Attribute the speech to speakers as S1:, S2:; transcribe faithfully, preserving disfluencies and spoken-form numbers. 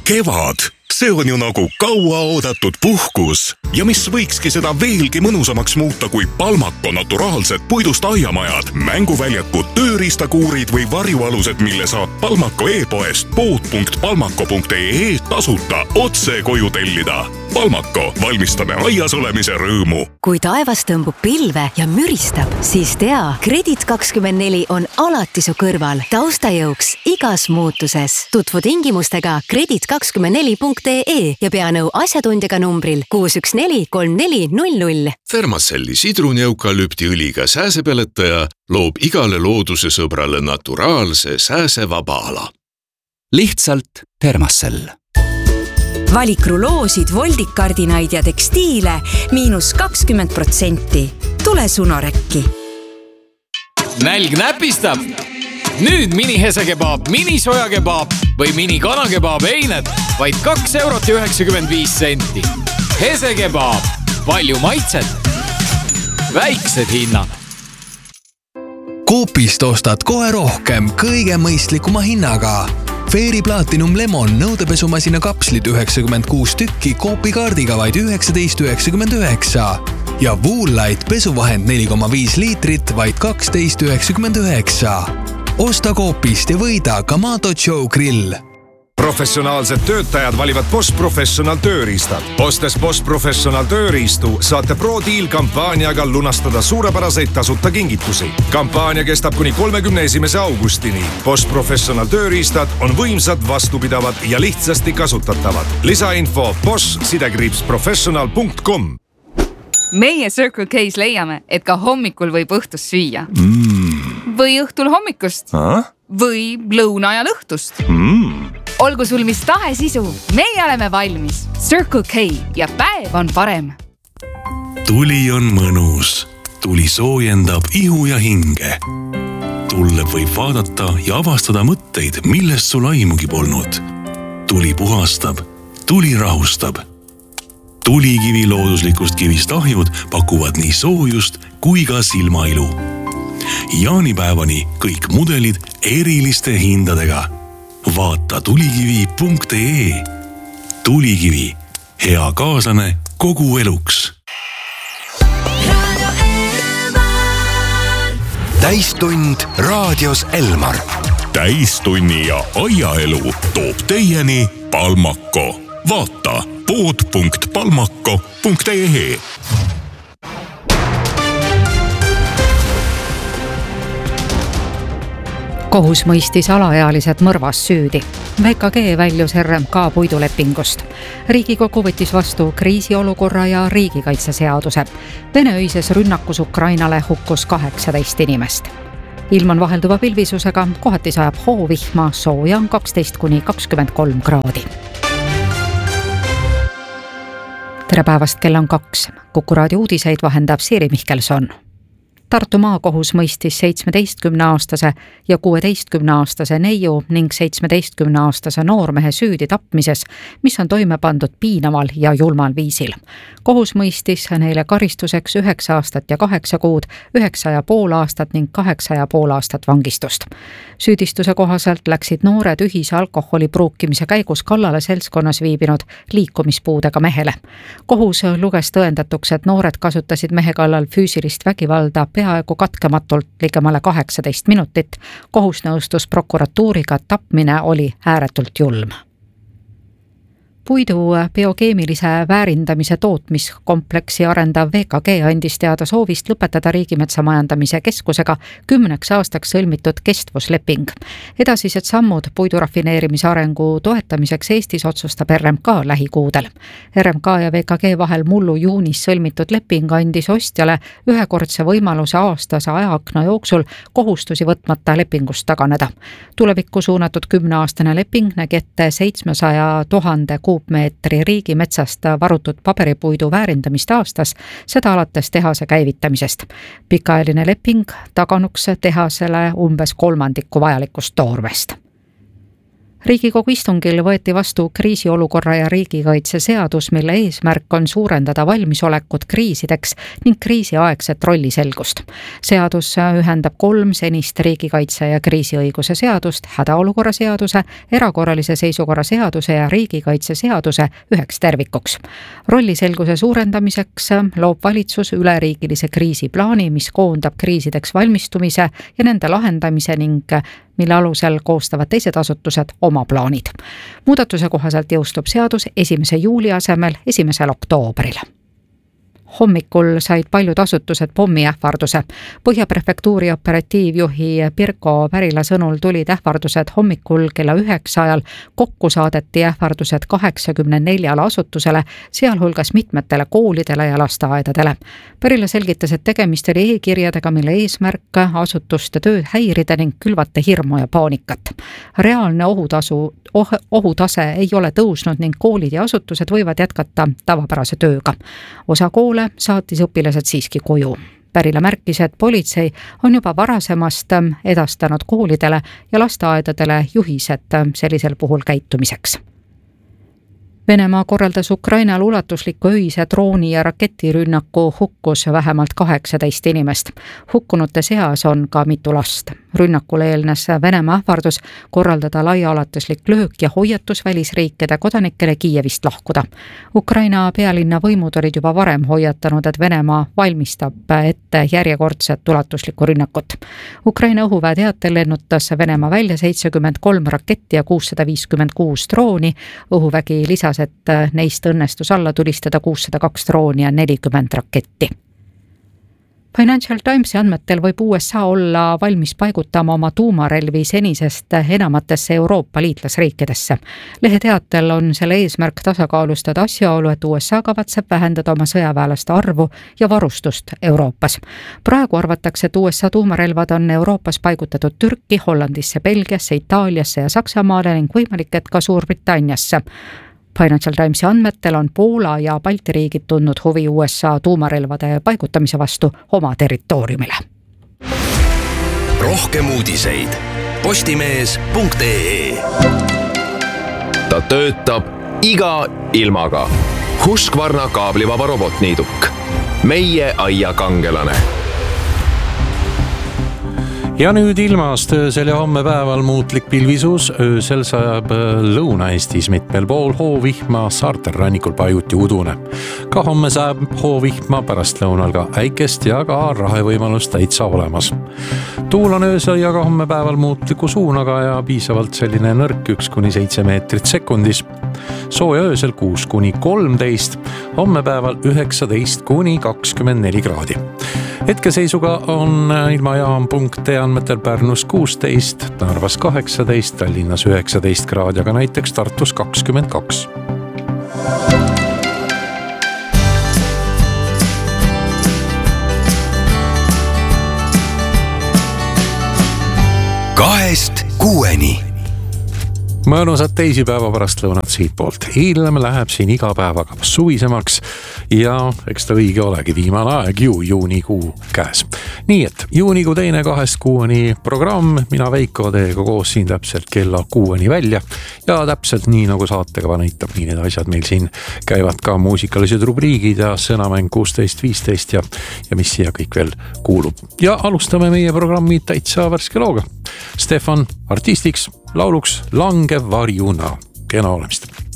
S1: Kevad, see on ju nagu kauaoodatud puhkus ja mis võikski seda veelgi mõnusamaks muuta kui Palmako naturaalsed puidust aiamajad, mänguväljakud, tööriistakuurid või varjualused, mille saab Palmako e-poest pood punkt palmako punkt ee tasuta otse koju tellida. Palmako, valmistame aias olemise rõõmu.
S2: Kui taevas tõmbub pilve ja müristab, siis tea, Kredit kakskümmend neli on alati su kõrval, taustajõuks igas muutuses. Tutvu tingimustega kredit kakskümmend neli punkt ee ja pea nõu asjatundjaga numbril kuus üks neli kolm neli null null.
S3: Fermacelli sidruneukalüpti õliga sääsepeletaja loob igale looduse sõbrale naturaalse sääsevaba ala.
S4: Lihtsalt Fermacell.
S5: Valik ruloosid, voldikardinaid ja tekstiile miinus kakskümmend protsenti. Tule Sunorekki.
S6: Nälg näpistab. Nüüd mini hesekebaab, mini sojakebaab või mini kanakebaab eined vaid kaks eurot ja üheksakümmend viis senti. Hesekebaab. Palju maitset. Väiksed hinnad.
S7: Coopist ostad kohe rohkem kõige mõistlikuma hinnaga. Fairy Platinum Lemon nõudepesumasina kapslid üheksakümmend kuus tükki Coopi kaardiga vaid üheksateist üheksakümmend üheksa ja Woollight pesuvahend neli koma viis liitrit vaid kaksteist üheksakümmend üheksa. Osta Coopist ja võida Kamado Joe Grill.
S8: Professionaalsed töötajad valivad Bosch Professional tööriistad. Ostes Bosch Professional tööriistu saate ProDeal kampaaniaga lunastada suurepäraseid tasuta kingitusi. Kampaania kestab kuni kolmekümne esimese augustini. Bosch Professional tööriistad on võimsad, vastupidavad ja lihtsasti kasutatavad. Lisainfo bosch sidekriips professional punkt com.
S9: Meie Circle K's leiame, et ka hommikul võib õhtust süüa.
S1: Mm.
S9: Või õhtul hommikust.
S1: Ah?
S9: Või lõuna ajal õhtust.
S1: Mm.
S9: Olgu sul mis tahe sisu, meie oleme valmis. Circle K ja päev on parem.
S1: Tuli on mõnus. Tuli soojendab ihu ja hinge. Tulle võib vaadata ja avastada mõtteid, millest sul aimugi polnud. Tuli puhastab. Tuli rahustab. Tulikivi looduslikust kivist ahjud pakuvad nii soojust kui ka silmailu. Jaanipäevani kõik mudelid eriliste hindadega. Vaata tulikivi punkt ee. Tulikivi. Hea kaaslane kogu eluks.
S7: Täistund raadios Elmar.
S1: Täistunni ja aiaelu toob teieni Palmako. Vaata pood punkt palmako punkt ee.
S10: Kohus mõistis alaealised mõrvas süüdi. V K G väljus R M K puidulepingust. Riigikogu võttis vastu kriisiolukorra ja riigikaitseseaduse. Vene öises rünnakus Ukrainale hukkus kaheksateist inimest. Ilm on vahelduva pilvisusega, kohati sajab hoovihma, sooja on kaksteist kuni kakskümmend kolm kraadi. Tere päevast, kell on kaks. Kuku raadio uudiseid vahendab Siiri Mihkelson. Tartu maakohus mõistis seitsmeteistkümne aastase ja kuueteistkümne aastase neiu ning seitsmeteistkümne aastase noormehe süüdi tapmises, mis on toime pandud piinaval ja julmal viisil. Kohus mõistis neile karistuseks üheksa aastat ja kaheksa kuud, üheksa ja pool aastat ning kaheksa ja pool aastat vangistust. Süüdistuse kohaselt läksid noored ühise alkoholi pruukimise käigus kallale seltskonnas viibinud liikumispuudega mehele. Kohus luges tõendatuks, et noored kasutasid mehe kallal füüsilist vägivalda peaaegu katkematult ligemale kaheksateist minutit. Kohus nõustus prokuratuuriga, tapmine oli ääretult julm. Puidu biokeemilise väärindamise tootmiskompleksi arendav V K G andis teada soovist lõpetada Riigimetsa majandamise keskusega kümneks aastaks sõlmitud kestvusleping. Edasised sammud puidurafineerimise arengu toetamiseks Eestis otsustab R M K lähikuudel. R M K ja V K G vahel mullu juunis sõlmitud leping andis ostjale ühekordse võimaluse aastase ajaakna jooksul kohustusi võtmata lepingust taganeda. Tulevikku suunatud kümneaastane leping nägi ette seitsmesaja tuhande kuupmeetri riigimetsast varutud paberipuidu väärindamist aastas, seda alates tehase käivitamisest. Pikaajaline leping taganuks tehasele umbes kolmandiku vajalikust toormest. Riigikogu istungil võeti vastu kriisiolukorra ja riigikaitse seadus, mille eesmärk on suurendada valmisolekut kriisideks ning kriisiaegset rolliselgust. Seadus ühendab kolm senist riigikaitse ja kriisiõiguse seadust, hädaolukorra seaduse, erakorralise seisukorra seaduse ja riigikaitse seaduse üheks tervikuks. Rolliselguse suurendamiseks loob valitsus üleriigilise kriisiplaani, mis koondab kriisideks valmistumise ja nende lahendamise ning mille alusel koostavad teised asutused oma plaanid. Muudatuse kohaselt jõustub seadus esimese juuli asemel esimesel oktoobril. Hommikul said paljud asutused pommiähvarduse. Põhjaprefektuuri operatiivjuhi Pirko Pärila sõnul tulid ähvardused hommikul kella üheksa ajal. Kokku saadeti ähvardused kaheksakümne neljale asutusele, sealhulgas mitmetele koolidele ja lasteaedadele. Pärila selgitas, et tegemist oli e-kirjadega, mille eesmärk asutuste tööd häirida ning külvata hirmu ja paanikat. Reaalne ohutasu, oh, ohutase ei ole tõusnud ning koolid ja asutused võivad jätkata tavapärase tööga. Osa koole saatis õpilased siiski koju. Pärila märkis, et politsei on juba varasemast edastanud koolidele ja lasteaedadele juhised sellisel puhul käitumiseks. Venemaa korraldas Ukrainal ulatusliku öise drooni- ja raketirünnaku, hukkus vähemalt kaheksateist inimest. Hukkunute seas on ka mitu last. Rünnakule eelnes Venemaa ähvardus korraldada laiaulatuslik löök ja hoiatus välisriikide kodanikele Kiievist lahkuda. Ukraina pealinna võimud olid juba varem hoiatanud, et Venemaa valmistab ette järjekordset ulatuslikku rünnakut. Ukraina õhuväe teatel lennutas Venemaa välja seitsekümmend kolm raketti ja kuussada viiskümmend kuus drooni. Õhuvägi lisas, et neist õnnestus alla tulistada kuussada kaks drooni ja nelikümmend raketti. Financial Timesi andmetel võib U S A olla valmis paigutama oma tuumarelvi senisest enamatesse Euroopa liitlasriikidesse. Lehe teatel on selle eesmärk tasakaalustada asjaolu, et U S A kavatseb vähendada oma sõjaväelaste arvu ja varustust Euroopas. Praegu arvatakse, et U S A tuumarelvad on Euroopas paigutatud Türki, Hollandisse, Belgiasse, Itaaliasse ja Saksamaale ning võimalik, et ka Suurbritanniasse. Financial Timesi andmetel on Poola ja Balti riigid tundnud huvi U S A tuumarelvade paigutamise vastu oma territooriumile.
S11: Rohkem uudiseid postimees punkt ee. Ta töötab iga ilmaga. Husqvarna kaablivaba robotniiduk. Meie aia kangelane.
S12: Ja nüüd ilmast öösel ja homme päeval muutlik pilvisus, öösel sajab Lõuna-Eestis mitmel pool hoovihma, saartel rannikul paiguti udune. Ka homme sajab hoovihma, pärast lõunal ka äikest ja ka rahevõimalus täitsa olemas. Tuul on öösel ja ka homme päeval muutliku suunaga ja piisavalt selline nõrk üks kuni seitse meetrit sekundis. Sooja öösel kuus kuni kolmteist, homme päeval üheksateist kuni kakskümmend neli kraadi. Hetkeseisuga on ilmajaam punkt ee andmetel Pärnus kuusteist, Narvas kaheksateist, Tallinnas üheksateist kraadi, aga näiteks Tartus kakskümmend kaks.
S11: Kahest kuueni.
S12: Mõnusat teisipäeva pärast lõunat siit poolt. Ilm läheb siin iga päevaga suvisemaks ja eks ta õige olegi viimane aeg ju juunikuu käes. Nii et juunikuu teine kahest kuueni programm, mina Veiko teiega koos siin täpselt kella kuueni välja ja täpselt nii nagu saatega näitab, nii need asjad meil siin käivad ka muusikalised rubriigid ja sõnamäng kuusteist viisteist ja, ja mis siia kõik veel kuulub. Ja alustame meie programmi täitsa värske looga. Stefan artistiks, lauluks Langev varjuna. Kena olemist.